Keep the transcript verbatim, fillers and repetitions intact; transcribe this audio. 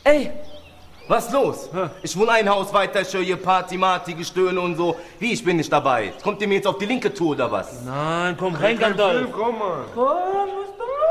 Ey, was los? Ja. Ich wohne ein Haus weiter, ich höre hier Party, Marty, Gestöhne und so. Wie, ich bin nicht dabei? Kommt ihr mir jetzt auf die linke Tour oder was? Nein, komm rein, Gandalf. Komm mal. Komm, was ist